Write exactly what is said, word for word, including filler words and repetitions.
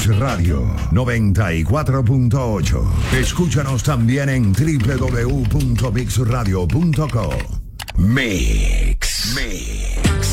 Mix Radio noventa y cuatro punto ocho. Escúchanos también en doble u doble u doble u punto mix radio punto com. Mix. Mix.